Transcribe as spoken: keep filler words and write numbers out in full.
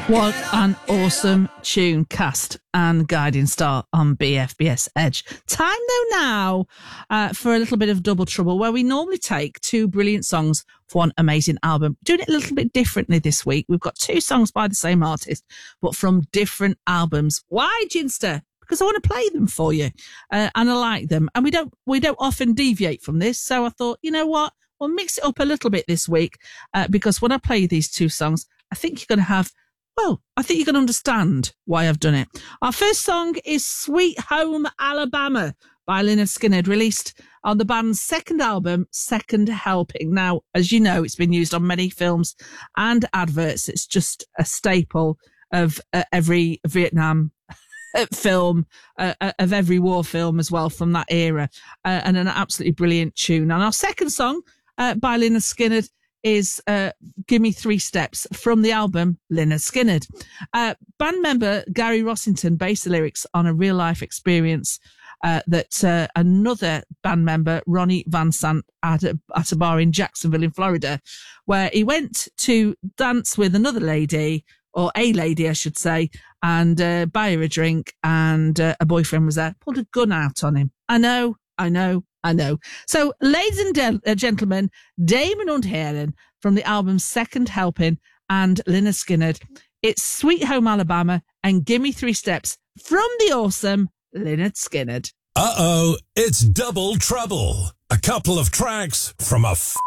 What an awesome tune, Cast and Guiding Star on B F B S Edge. Time though now uh, for a little bit of Double Trouble, where we normally take two brilliant songs for one amazing album. Doing it a little bit differently this week. We've got two songs by the same artist, but from different albums. Why, Ginster? Because I want to play them for you, uh, and I like them. And we don't we don't often deviate from this, so I thought, you know what? We'll mix it up a little bit this week, uh, because when I play these two songs, I think you're going to have Well, I think you can understand why I've done it. Our first song is Sweet Home Alabama by Lynyrd Skynyrd, released on the band's second album, Second Helping. Now, as you know, it's been used on many films and adverts. It's just a staple of uh, every Vietnam film, uh, of every war film as well from that era, uh, and an absolutely brilliant tune. And our second song uh, by Lynyrd Skynyrd is uh, Give Me Three Steps from the album Lynyrd Skynyrd. Uh, band member Gary Rossington based the lyrics on a real life experience uh, that uh, another band member, Ronnie Van Sant, had at, at a bar in Jacksonville in Florida, where he went to dance with another lady, or a lady I should say, and uh, buy her a drink, and uh, a boyfriend was there, pulled a gun out on him. I know, I know, I know. So, ladies and de- uh, gentlemen, Damon und Herren from the album Second Helping and Lynyrd Skynyrd. It's Sweet Home Alabama and Give Me Three Steps from the awesome Lynyrd Skynyrd. Uh-oh, it's Double Trouble. A couple of tracks from a f-